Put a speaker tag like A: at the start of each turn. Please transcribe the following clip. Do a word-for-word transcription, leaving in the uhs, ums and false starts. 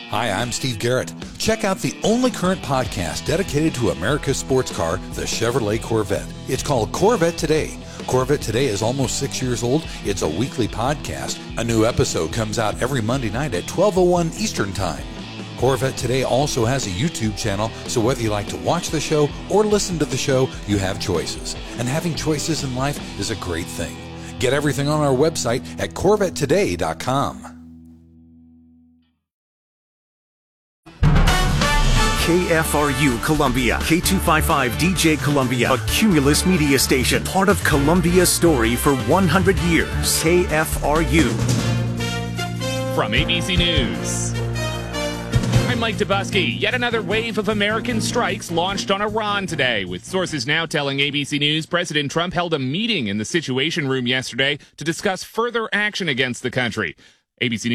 A: Hi, I'm Steve Garrett. Check out the only current podcast dedicated to America's sports car, the Chevrolet Corvette. It's called Corvette Today. Corvette Today is almost six years old. It's a weekly podcast. A new episode comes out every Monday night at twelve oh one Eastern Time. Corvette Today also has a YouTube channel, so whether you like to watch the show or listen to the show, you have choices. And having choices in life is a great thing. Get everything on our website at corvette today dot com.
B: K F R U Columbia, K two fifty-five D J Columbia, a Cumulus media station, part of Columbia's story for one hundred years. K F R U.
C: From A B C News, I'm Mike Dubusky. Yet another wave of American strikes launched on Iran today, with sources now telling A B C News President Trump held a meeting in the Situation Room yesterday to discuss further action against the country. A B C News